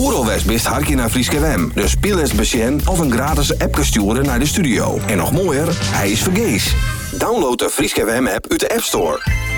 Oeral West best hartje naar Frieske WM. Dus speel eens besjen of een gratis appje sturen naar de studio. En nog mooier, hij is vergees. Download de Frieske WM app uit de App Store.